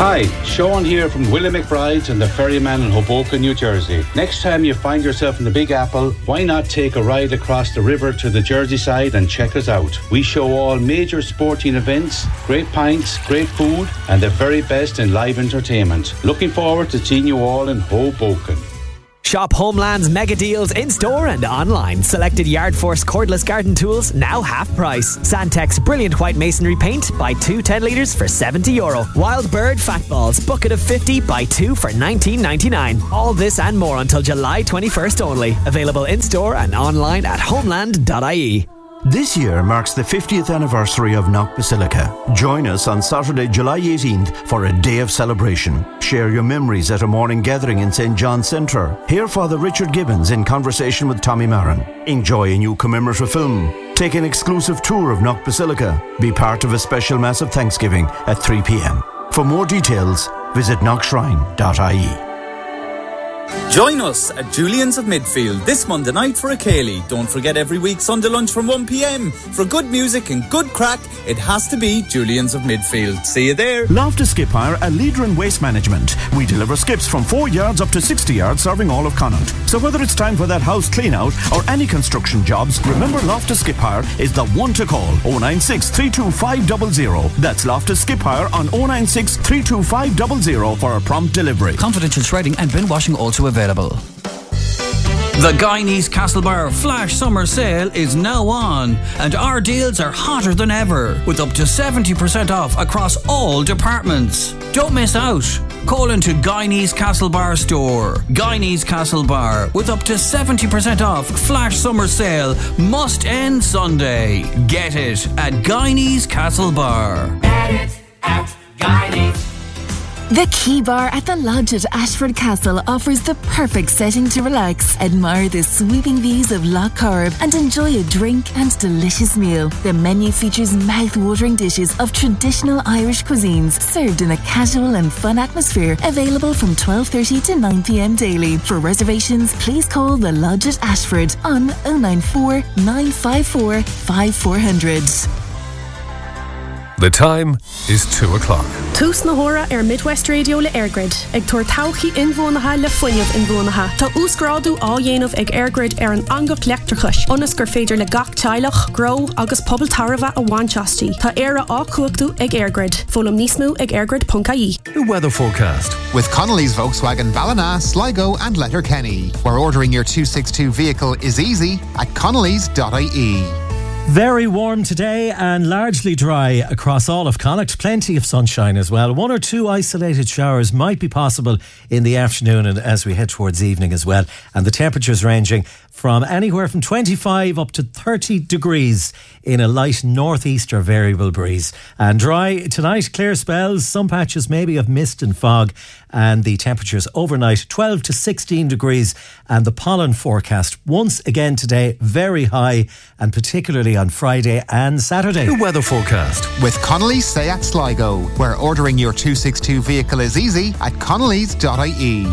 Hi, Sean here from Willie McBride's and the Ferryman in Hoboken, New Jersey. Next time you find yourself in the Big Apple, why not take a ride across the river to the Jersey side and check us out? We show all major sporting events, great pints, great food, and the very best in live entertainment. Looking forward to seeing you all in Hoboken. Shop Homeland's mega deals in-store and online. Selected Yard Force cordless garden tools, now half price. Sandtex brilliant white masonry paint, buy 2 10 litres for €70. Wild Bird fat balls, bucket of 50, buy 2 for $19.99. All this and more until July 21st only. Available in-store and online at homeland.ie. This year marks the 50th anniversary of Knock Basilica. Join us on Saturday, July 18th for a day of celebration. Share your memories at a morning gathering in St. John's Centre. Hear Father Richard Gibbons in conversation with Tommy Marin. Enjoy a new commemorative film. Take an exclusive tour of Knock Basilica. Be part of a special Mass of Thanksgiving at 3 p.m. For more details, visit knockshrine.ie. Join us at Julian's of Midfield this Monday night for a Ceilidh. Don't forget every week Sunday lunch from 1 p.m. For good music and good crack, it has to be Julian's of Midfield. See you there. Loftus Skip Hire, a leader in waste management. We deliver skips from 4 yards up to 60 yards, serving all of Connaught. So whether it's time for that house clean out or any construction jobs, remember Loftus Skip Hire is the one to call. 096 325 00. That's Loftus Skip Hire on 096 325 00 for a prompt delivery. Confidential shredding and bin washing also available. The Guyanese Castlebar Flash Summer Sale is now on, and our deals are hotter than ever, with up to 70% off across all departments. Don't miss out. Call into Guyanese Castlebar store. Guyanese Castlebar, with up to 70% off Flash Summer Sale, must end Sunday. Get it at Guyanese Castlebar. Get it at Guyanese. The Key Bar at the Lodge at Ashford Castle offers the perfect setting to relax, admire the sweeping views of Lough Corrib and enjoy a drink and delicious meal. The menu features mouth-watering dishes of traditional Irish cuisines served in a casual and fun atmosphere, available from 12:30 to 9 p.m. daily. For reservations, please call the Lodge at Ashford on 094 954 5400. The time is 2 o'clock. Tús na hora Midwest Radio le Airgrid. Ag tuair tauchi inbhuanacha le foiineamh inbhuanacha. Tá úsgrádu á dhéanamh ag Airgrid an angach leachtarchais. Onas gur féidir le gach teilech, grow agus pobl tarva a bhainteastí. Tá éire á cuachtaú ag Airgrid. Fólam níos mó ag airgrid.ie. The weather forecast. With Connolly's Volkswagen Ballina, Sligo and Letterkenny, where ordering your 262 vehicle is easy at connellys.ie. Very warm today and largely dry across all of Connacht. Plenty of sunshine as well. 1 or 2 isolated showers might be possible in the afternoon and as we head towards evening as well. And the temperatures ranging from anywhere from 25 up to 30 degrees in a light northeaster variable breeze. And dry tonight, clear spells, some patches maybe of mist and fog, and the temperatures overnight 12 to 16 degrees. And the pollen forecast once again today very high, and particularly on Friday and Saturday. The weather forecast. With Connolly's Seat Sligo, where ordering your 262 vehicle is easy at connellys.ie.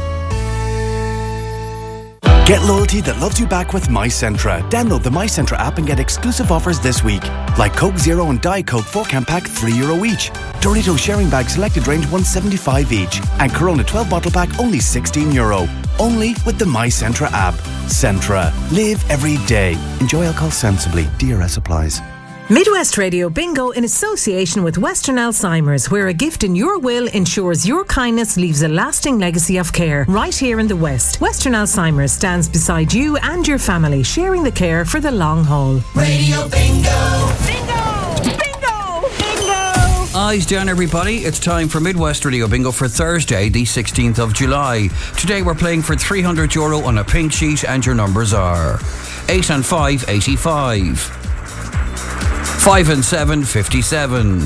Get loyalty that loves you back with MyCentra. Download the MyCentra app and get exclusive offers this week. Like Coke Zero and Diet Coke 4-can pack €3 each. Doritos sharing bag selected range $1.75 each. And Corona 12 bottle pack only €16. Only with the MyCentra app. Centra. Live every day. Enjoy alcohol sensibly. DRS applies. Midwest Radio Bingo in association with Western Alzheimer's, where a gift in your will ensures your kindness leaves a lasting legacy of care right here in the West. Western Alzheimer's stands beside you and your family, sharing the care for the long haul. Radio Bingo! Bingo! Bingo! Bingo! Eyes down, everybody. It's time for Midwest Radio Bingo for Thursday, the 16th of July. Today we're playing for €300 on a pink sheet, and your numbers are 8 and 5, 85. 5 and 7, 57.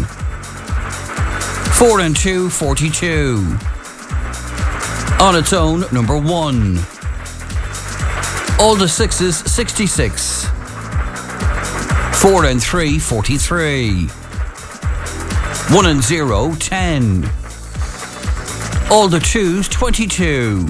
4 and 2, 42. On its own, number 1. All the 6s, 66. 4 and 3, 43. 1 and 0, 10. All the 2s, 22.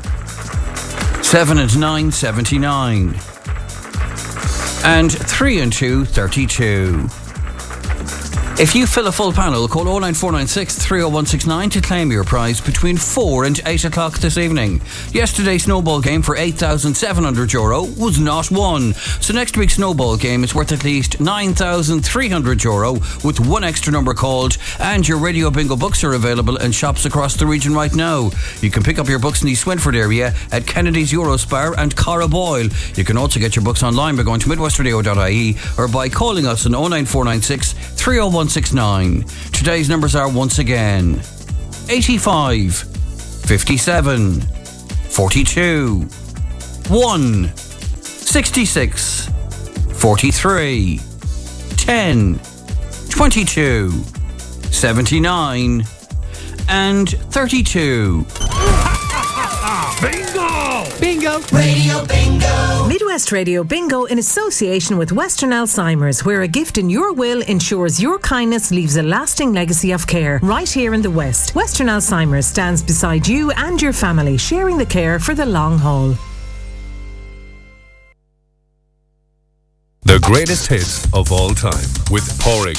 7 and 9, 79. And 3 and 2, 32. If you fill a full panel, call 09496 30169 to claim your prize between 4 and 8 o'clock this evening. Yesterday's snowball game for €8,700 was not won. So next week's snowball game is worth at least €9,300 with one extra number called, and your Radio Bingo books are available in shops across the region right now. You can pick up your books in the East Swinford area at Kennedy's Eurospar and Cara Boyle. You can also get your books online by going to midwestradio.ie or by calling us on 09496 30169. Today's numbers are once again 85, 57, 42, 1, 66, 43, 10, 22, 79 and 32. Bingo! Bingo! Radio Bingo! Midwest Radio Bingo in association with Western Alzheimer's, where a gift in your will ensures your kindness leaves a lasting legacy of care. Right here in the West, Western Alzheimer's stands beside you and your family, sharing the care for the long haul. The greatest hits of all time with Porrig.